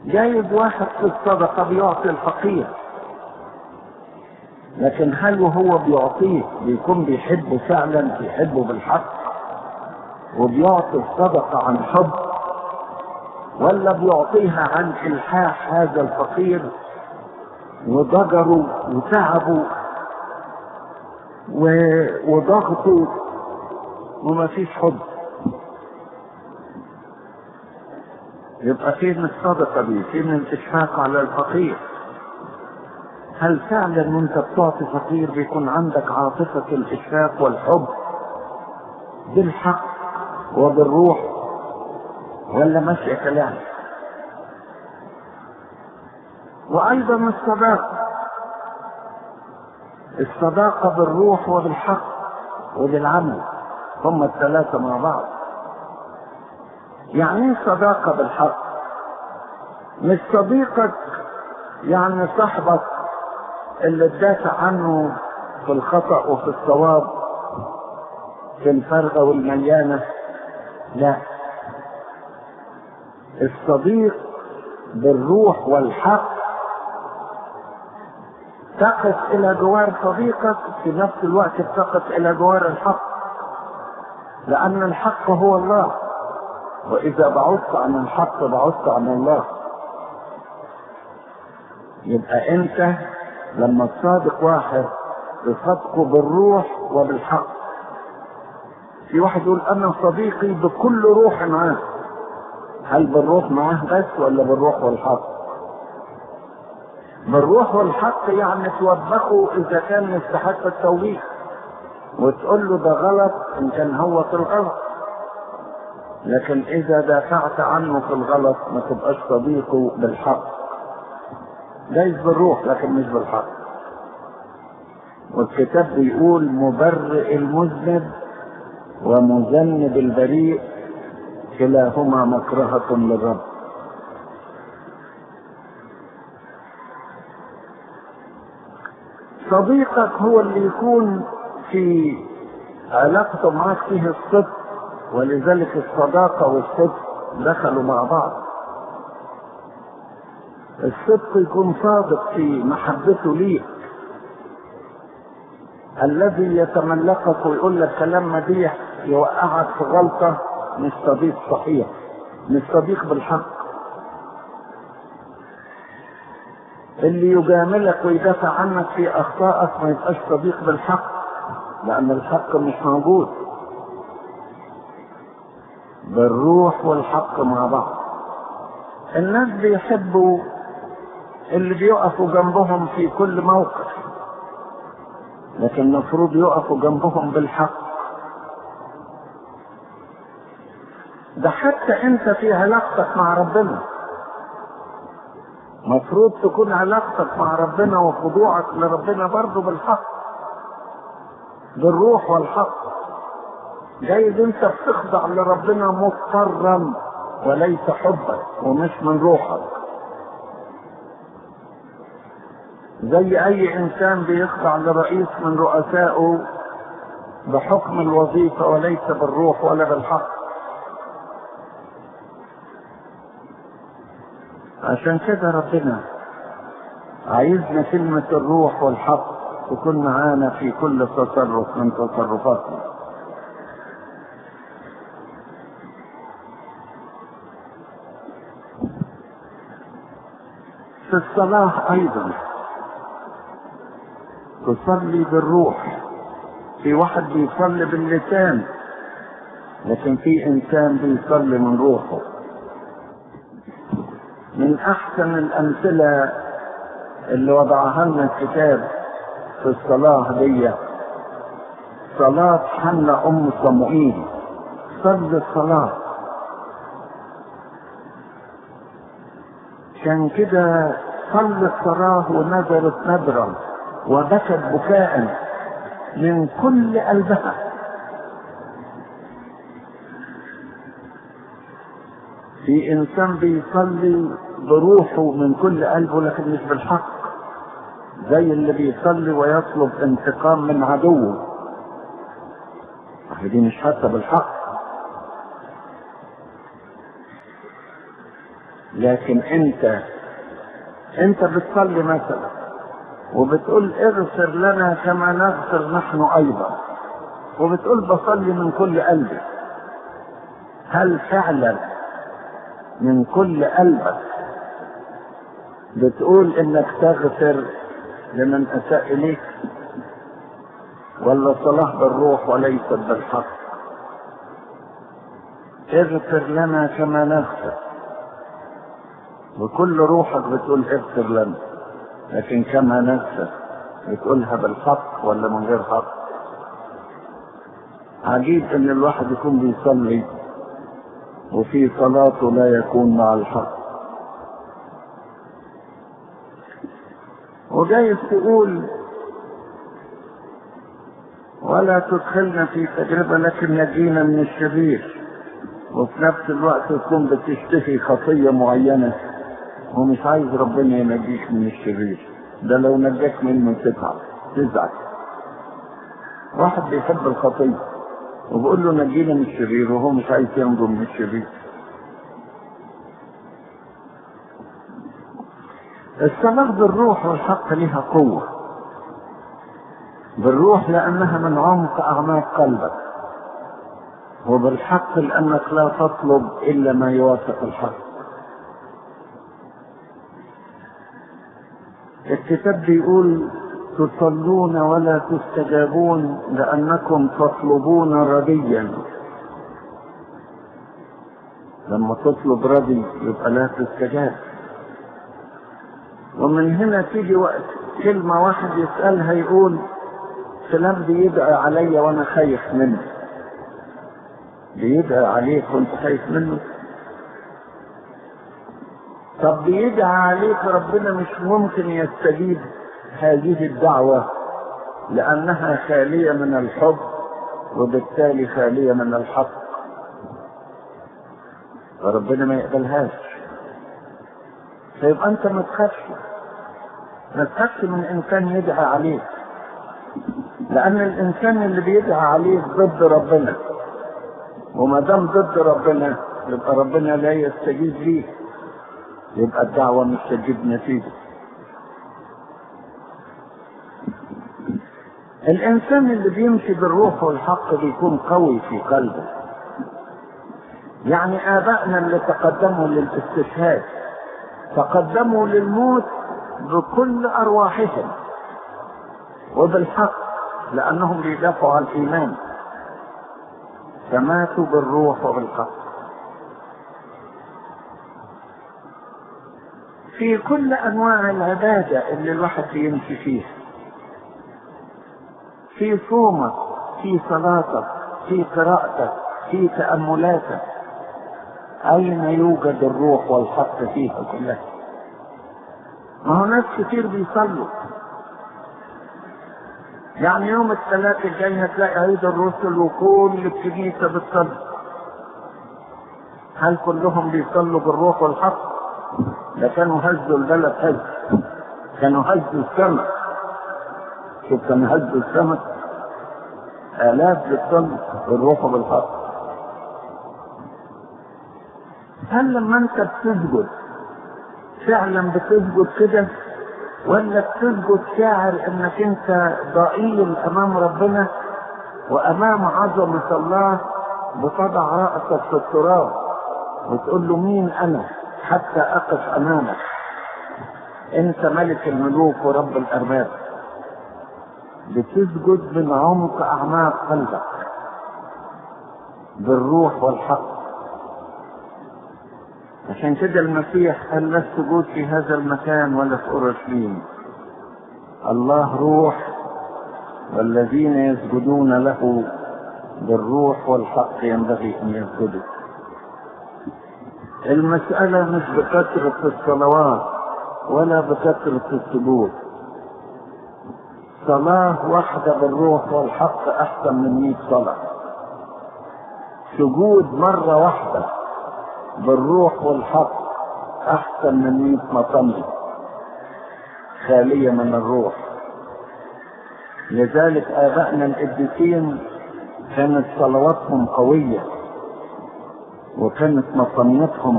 جايز واحد في الصدقة بيعطي الفقير، لكن هل وهو بيعطيه بيكون بيحبه فعلا، بيحبه بالحق وبيعطي الصدقة عن حب، ولا بيعطيها عن إلحاح هذا الفقير وضجره وتعبه وضغطه وما فيش حب؟ يبقى فين الصدقة دي؟ فين الإشفاق على الفقير؟ هل فعلا وانت بتعطي فقير بيكون عندك عاطفة الإشفاق والحب بالحق وبالروح، ولا ماشي كلام؟ وأيضا الصداقة بالروح وبالحق وبالعمل، هم الثلاثة مع بعض. يعني ايه صداقة بالحق؟ مش صديقك يعني صاحبك اللي تدافع عنه في الخطأ وفي الصواب، في الفرغة والمليانة، لا. الصديق بالروح والحق تقف الى جوار صديقك، في نفس الوقت تقف الى جوار الحق، لان الحق هو الله، واذا بعدت عن الحق بعدت عن الله. يبقى انت لما تصادق واحد تصادقه بالروح وبالحق. في واحد يقول انا صديقي بكل روح معاه، هل بالروح معاه بس ولا بالروح والحق؟ بالروح والحق يعني توبخه اذا كان يستحق التوبيخ، وتقول له ده غلط ان كان هو في الغلط، لكن اذا دافعت عنه في الغلط ما تبقاش صديقه بالحق. جايز بالروح لكن مش بالحق. والكتاب بيقول مبرئ المذنب ومذنب البريء كلاهما مكرهة للرب. صديقك هو اللي يكون في علاقته معك فيه الصدق، ولذلك الصداقة والصدق دخلوا مع بعض. الصدق يكون صادق في محبته ليك، الذي يتملقك ويقول لك كلام مديح يوقعك في غلطة مش صديق صحيح، مش صديق بالحق. اللي يجاملك ويدافع عنك في اخطائك ما يبقاش صديق بالحق، لان الحق مش موجود. بالروح والحق مع بعض. الناس بيحبوا اللي بيقفوا جنبهم في كل موقف، لكن المفروض يقفوا جنبهم بالحق. ده حتى انت في علاقتك مع ربنا مفروض تكون علاقتك مع ربنا وخضوعك لربنا برضه بالحق، بالروح والحق. جايز انت بتخضع لربنا مضطرا وليس حبا ومش من روحك، زي اي انسان بيخضع لرئيس من رؤسائه بحكم الوظيفة وليس بالروح ولا بالحق. عشان كده ربنا عايزنا كلمة الروح والحق تكون معانا في كل تصرف من تصرفاتنا. في الصلاة ايضا تصلي بالروح. في واحد بيصلي باللسان، لكن في انسان بيصلي من روحه. من احسن الامثلة اللي وضعها لنا الكتاب في الصلاة دي صلاة حنا ام صموئيل. صلي الصلاة كان كده، صلت الصلاة ونزلت نذرا وبكت بكاء من كل قلبها. في انسان بيصلي بروحه من كل قلبه لكن مش بالحق، زي اللي بيصلي ويطلب انتقام من عدوه، دي مش حتى بالحق. لكن انت بتصلي مثلا وبتقول اغفر لنا كما نغفر نحن ايضا، وبتقول بصلي من كل قلبي، هل فعلا من كل قلبك بتقول انك تغفر لمن اساء اليك، ولا صلاة بالروح وليست بالحق؟ اغفر لنا كما نغفر، بكل روحك بتقول اغفر لنا، لكن كما نغفر بتقولها بالحق ولا من غير حق؟ عجيب ان الواحد يكون بيصلي وفي صلاته لا يكون مع الحق. وجايز تقول ولا تدخلنا في تجربة لكن نجينا من الشرير، وفي نفس الوقت تكون بتشتهي خطية معينة ومش عايز ربنا ينجيك من الشرير. ده لو نجاك منه تزعل. واحد بيحب الخطية وبقول له نجينا من الشرير وهو مش عايز ينجو من الشرير. الصلاة بالروح والحق لها قوة. بالروح لأنها من عمق أعماق قلبك، وبالحق لأنك لا تطلب إلا ما يوافق الحق. الكتاب بيقول تصلون ولا تستجابون لأنكم تطلبون رديا. لما تطلب ردي يبقى لا تستجاب. ومن هنا تيجي وقت كلمة واحد يسألها يقول فلان بيدعي عليا وانا خايف منه. بيدعي عليك وانت خايف منه؟ طب بيدعي عليك ربنا مش ممكن يستجيب هذه الدعوة لأنها خالية من الحب وبالتالي خالية من الحق، فربنا ما يقبلهاش. فيبقى انت ما تخافش من انسان يدعي عليك، لأن الإنسان اللي بيدعي عليك ضد ربنا، وما دام ضد ربنا يبقى ربنا لا يستجيب ليك، يبقى الدعوة مش تجيب نتيجة. الإنسان اللي بيمشي بالروح والحق بيكون قوي في قلبه. يعني آبائنا اللي تقدموا للاستشهاد تقدموا للموت بكل أرواحهم وبالحق، لأنهم بيدافعوا عن الإيمان، فماتوا بالروح وبالحق. في كل أنواع العبادة اللي الواحد بيمشي فيها، في صومك، في صلاتك، في قراءتك، في تأملاتك، أين يوجد الروح والحق فيها كلها؟ ما هو ناس كتير بيصلوا، يعني يوم الثلاث الجاي هتلاقي عيد الرسل وكل الكنيسة بتصلي. هل كلهم بيصلوا بالروح والحق؟ ده كانوا هزوا البلد كانوا هزوا السماء. شوف كانوا هزوا السماء، آلاف بتصلي بالروح وبالحق. هل لما انت بتسجد فعلا بتسجد كده، ولا بتسجد شاعر انك انت ضئيل امام ربنا وامام عظمة الله، بتضع رأسك في التراب وتقول له مين انا حتى اقف امامك؟ انت ملك الملوك ورب الارباب. بتسجد من عمق اعماق قلبك بالروح والحق. عشان كده المسيح قال لا السجود في هذا المكان ولا في اورشليم. الله روح، والذين يسجدون له بالروح والحق ينبغي ان يسجدوا. المسألة مش بكثرة الصلوات ولا بكثرة السجود. صلاة واحدة بالروح والحق احسن من 100 صلاة. سجود مرة واحدة بالروح والحق احسن من 100 مطمئن خالية من الروح. لذلك آبائنا القديسين كانت صلواتهم قوية وكانت مطمئنتهم